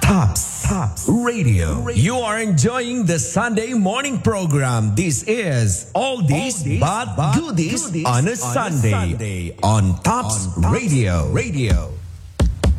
Tops Radio. You are enjoying the Sunday morning program. This is All This But Goodies on a Sunday on Tops Radio.